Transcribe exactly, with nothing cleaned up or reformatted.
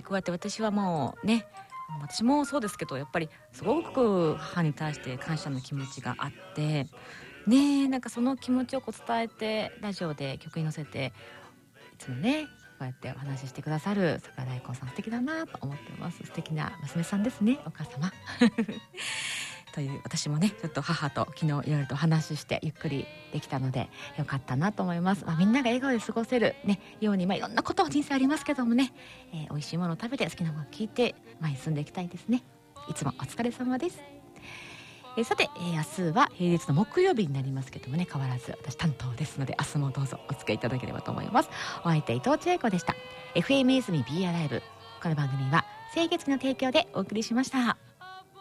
こうやって私はもうね、私もそうですけど、やっぱりすごく母に対して感謝の気持ちがあって、ね、なんかその気持ちをこう伝えて、ラジオで曲に乗せて、いつもね、こうやってお話ししてくださる桜大根さん、素敵だなと思ってます。素敵な娘さんですね、お母様。という、私もね、ちょっと母と昨日いろいろとお話ししてゆっくりできたので良かったなと思います。まあ、みんなが笑顔で過ごせるね、ように、まあ、いろんなこと人生ありますけどもね、えー、美味しいものを食べて好きなものを聞いて前に進んでいきたいですね。いつもお疲れ様です。えー、さて、えー、明日は平日の木曜日になりますけどもね、変わらず私担当ですので、明日もどうぞお付き合いいただければと思います。お相手伊藤千恵子でした。 エフエム 泉 ビーアール ライブ、この番組は清月の提供でお送りしました。